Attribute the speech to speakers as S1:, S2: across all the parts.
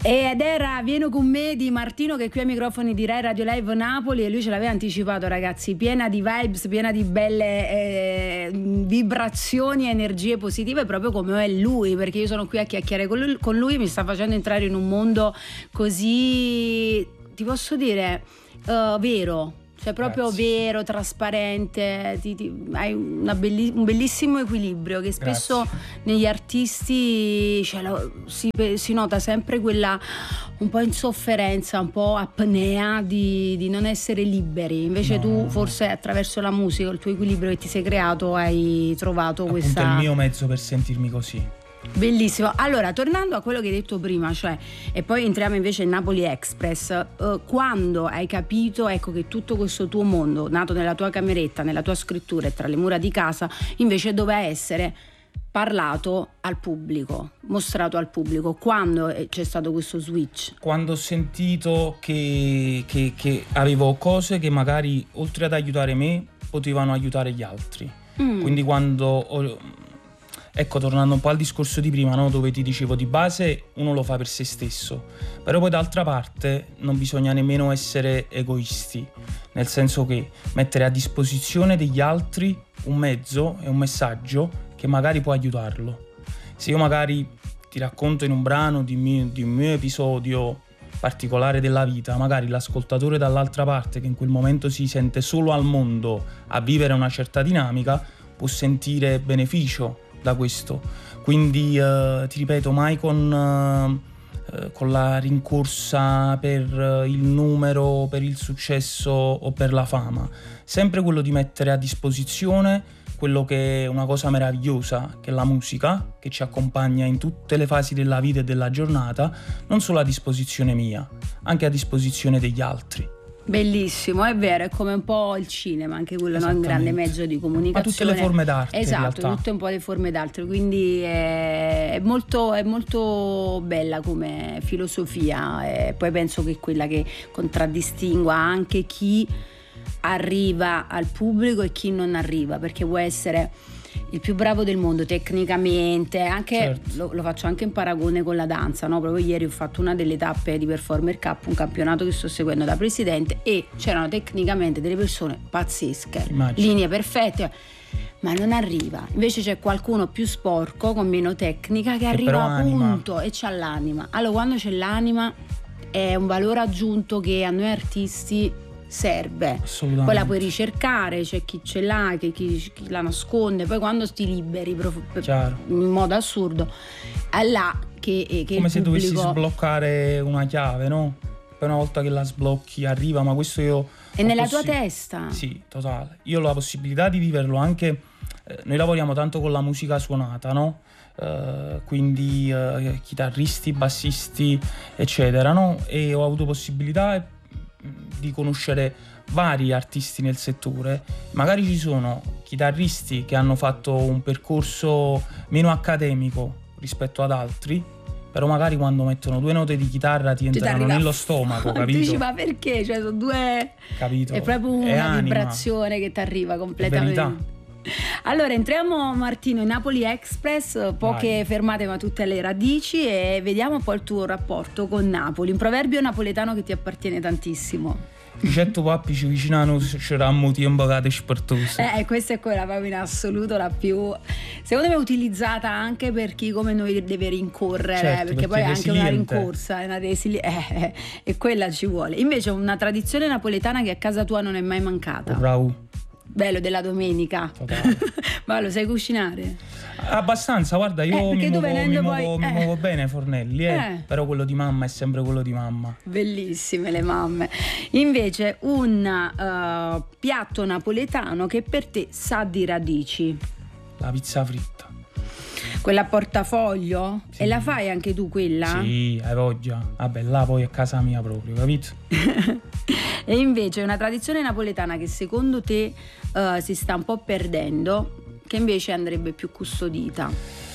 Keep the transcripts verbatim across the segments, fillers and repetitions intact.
S1: Ed era Vieni con me di Martino, che è qui ai microfoni di Rai Radio Live Napoli, e lui ce l'aveva anticipato, ragazzi, piena di vibes, piena di belle eh, vibrazioni e energie positive, proprio come è lui, perché io sono qui a chiacchierare con lui, con lui mi sta facendo entrare in un mondo così, ti posso dire, uh, vero. Cioè proprio
S2: Grazie.
S1: Vero, trasparente, ti, ti, hai una belli, un bellissimo equilibrio che spesso
S2: Grazie.
S1: negli artisti cioè, lo, si, si nota sempre quella un po' insofferenza, un po' apnea di, di non essere liberi. Invece
S2: no,
S1: tu
S2: no.
S1: forse attraverso la musica, il tuo equilibrio che ti sei creato, hai trovato
S2: Appunto
S1: questa...
S2: è il mio mezzo per sentirmi così.
S1: Bellissimo. Allora, tornando a quello che hai detto prima, cioè, e poi entriamo invece in Napoli Express, eh, quando hai capito, ecco, che tutto questo tuo mondo, nato nella tua cameretta, nella tua scrittura e tra le mura di casa, invece doveva essere parlato al pubblico, mostrato al pubblico, quando c'è stato questo switch?
S2: Quando ho sentito che, che, che avevo cose che magari, oltre ad aiutare me, potevano aiutare gli altri. Mm. Quindi quando ho... Ecco, tornando un po' al discorso di prima, no? Dove ti dicevo, di base uno lo fa per se stesso, però poi d'altra parte non bisogna nemmeno essere egoisti, nel senso che mettere a disposizione degli altri un mezzo e un messaggio che magari può aiutarlo. Se io magari ti racconto in un brano di, mio, di un mio episodio particolare della vita, magari l'ascoltatore dall'altra parte, che in quel momento si sente solo al mondo a vivere una certa dinamica, può sentire beneficio da questo. Quindi eh, ti ripeto, mai con, eh, con la rincorsa per il numero, per il successo o per la fama, sempre quello di mettere a disposizione quello che è una cosa meravigliosa, che è la musica, che ci accompagna in tutte le fasi della vita e della giornata, non solo a disposizione mia, anche a disposizione degli altri.
S1: Bellissimo, è vero, è come un po' il cinema, anche quello, no? Un grande mezzo di comunicazione.
S2: Ma tutte le forme d'arte,
S1: esatto,
S2: in
S1: tutte un po' le forme d'arte, quindi è, è, molto, è molto bella come filosofia, e poi penso che è quella che contraddistingua anche chi arriva al pubblico e chi non arriva, perché può essere il più bravo del mondo tecnicamente, anche
S2: certo.
S1: lo, lo faccio anche in paragone con la danza, no? Proprio ieri ho fatto una delle tappe di Performer Cup, un campionato che sto seguendo da presidente, e c'erano tecnicamente delle persone pazzesche,
S2: Immagino.
S1: linee perfette, ma non arriva. Invece c'è qualcuno più sporco, con meno tecnica, che, che arriva a punto e c'ha l'anima. Allora, quando c'è l'anima è un valore aggiunto che a noi artisti serve. Poi la puoi ricercare, c'è chi ce l'ha, chi, chi, chi la nasconde, poi quando ti liberi in modo assurdo è là che, che
S2: come
S1: il
S2: se
S1: pubblico...
S2: dovessi sbloccare una chiave, no? Poi una volta che la sblocchi arriva, ma questo io
S1: è nella
S2: possi-
S1: tua testa.
S2: Sì, totale. Io ho la possibilità di viverlo anche, eh, noi lavoriamo tanto con la musica suonata, no? Uh, quindi uh, chitarristi, bassisti eccetera, no? E ho avuto possibilità di conoscere vari artisti nel settore. Magari ci sono chitarristi che hanno fatto un percorso meno accademico rispetto ad altri, però magari quando mettono due note di chitarra ti entrano nello stomaco, capito?
S1: Dici, ma perché? Cioè sono due...
S2: Capito?
S1: È proprio una
S2: è
S1: vibrazione che ti arriva completamente.
S2: Verità.
S1: Allora entriamo, Martino, in Napoli Express, poche
S2: Vai.
S1: fermate ma tutte alle radici, e vediamo un po' il tuo rapporto con Napoli, un proverbio napoletano che ti appartiene tantissimo.
S2: Certo pappi ci vicinano c'eravamo tempo che spartose.
S1: Eh, questa è quella proprio in assoluto la più, secondo me, utilizzata anche per chi come noi deve rincorrere,
S2: certo,
S1: perché, perché poi è anche una
S2: resiliente.
S1: rincorsa, è una resili- eh, eh, e quella ci vuole. Invece una tradizione napoletana che a casa tua non è mai mancata.
S2: Bravo.
S1: Bello, della domenica. Ma lo sai cucinare?
S2: Abbastanza, guarda, io
S1: Eh,
S2: mi,
S1: tu
S2: muovo, mi,
S1: venendo
S2: muovo,
S1: poi-
S2: mi
S1: eh.
S2: muovo bene ai fornelli, eh.
S1: Eh.
S2: Però quello di mamma è sempre quello di mamma.
S1: Bellissime le mamme. Invece un uh, piatto napoletano che per te sa di radici.
S2: La pizza fritta.
S1: Quella a portafoglio?
S2: Sì.
S1: E la fai anche tu quella?
S2: Sì, hai voglia. Vabbè, là poi è casa mia proprio, capito?
S1: E invece una tradizione napoletana che secondo te uh, si sta un po' perdendo, che invece andrebbe più custodita.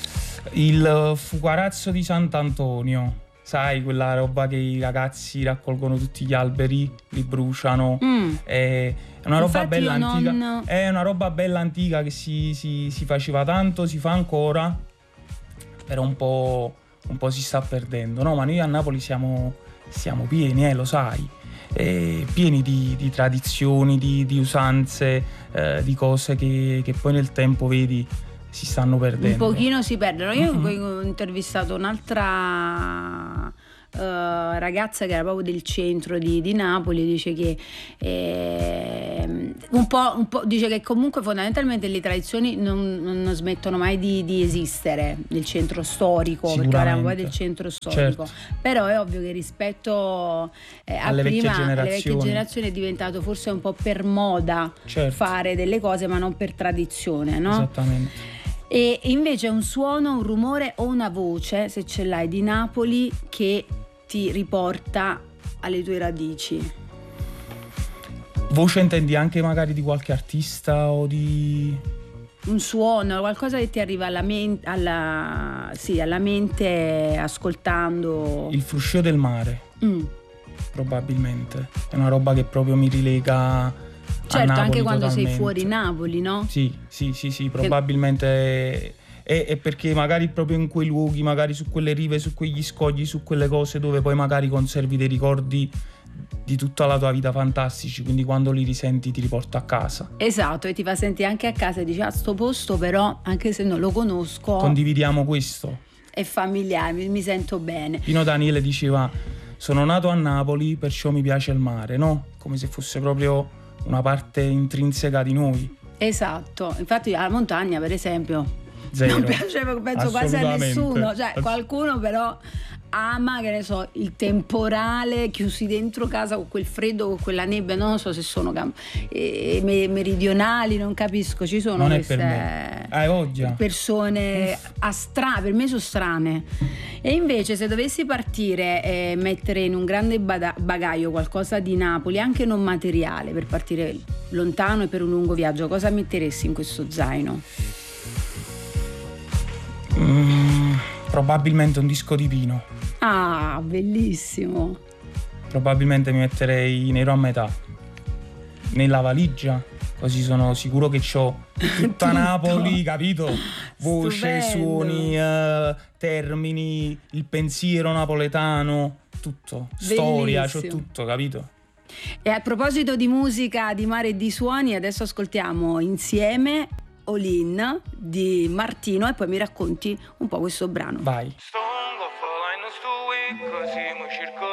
S2: Il fugarazzo di Sant'Antonio, sai, quella roba che i ragazzi raccolgono tutti gli alberi, li bruciano.
S1: Mm.
S2: È una roba
S1: Infatti
S2: bella
S1: io
S2: antica.
S1: non-
S2: È una roba bella antica che si, si, si faceva tanto, si fa ancora, però un po', un po' si sta perdendo, no? Ma noi a Napoli siamo, siamo pieni, eh, lo sai, eh, pieni di, di tradizioni, di, di usanze, eh, di cose che, che poi nel tempo, vedi, si stanno perdendo.
S1: Un pochino si perdono. Io
S2: Mm-hmm.
S1: poi ho intervistato un'altra uh, ragazza che era proprio del centro di, di Napoli, dice che eh, un, po', un po' dice che comunque fondamentalmente le tradizioni non, non smettono mai di, di esistere nel centro storico, perché parliamo poi del centro storico, certo. Però è ovvio che rispetto eh, a
S2: alle
S1: prima,
S2: vecchie
S1: alle vecchie generazioni è diventato forse un po' per moda, certo. fare delle cose, ma non per tradizione, no?
S2: Esattamente.
S1: E invece un suono, un rumore o una voce, se ce l'hai, di Napoli che ti riporta alle tue radici.
S2: Voce intendi anche magari di qualche artista o di...
S1: Un suono, qualcosa che ti arriva alla mente, alla, sì, alla mente ascoltando...
S2: Il fruscio del mare, mm. probabilmente. È una roba che proprio mi rilega...
S1: Certo,
S2: Napoli,
S1: anche quando
S2: totalmente.
S1: sei fuori Napoli, no?
S2: Sì, sì, sì, sì, probabilmente è, è perché magari proprio in quei luoghi, magari su quelle rive, su quegli scogli, su quelle cose dove poi magari conservi dei ricordi di tutta la tua vita fantastici, quindi quando li risenti ti riporta a casa.
S1: Esatto, e ti fa sentire anche a casa e dici, ah, sto posto però, anche se non lo conosco,
S2: condividiamo questo.
S1: È familiare, mi, mi sento bene.
S2: Pino Daniele diceva, sono nato a Napoli, perciò mi piace il mare, no? Come se fosse proprio... una parte intrinseca di noi.
S1: Esatto, infatti la montagna per esempio
S2: Zero.
S1: non piace, penso quasi a nessuno, cioè qualcuno però ama, che ne so, il temporale, chiusi dentro casa con quel freddo, con quella nebbia, non so se sono camp- eh, meridionali, non capisco, ci sono
S2: non
S1: queste
S2: è per me.
S1: persone astra- per me sono strane. E invece se dovessi partire e mettere in un grande bada- bagaglio qualcosa di Napoli, anche non materiale, per partire lontano e per un lungo viaggio, cosa metteresti in questo zaino?
S2: Mm, probabilmente un disco di Pino.
S1: Ah, bellissimo.
S2: Probabilmente mi metterei nero a metà nella valigia, così sono sicuro che c'ho tutta Napoli, capito? Voce,
S1: Stupendo.
S2: suoni, uh, termini, il pensiero napoletano, tutto, storia, c'ho tutto, capito?
S1: E a proposito di musica, di mare e di suoni, adesso ascoltiamo insieme All In di Martino e poi mi racconti un po' questo brano.
S2: Vai.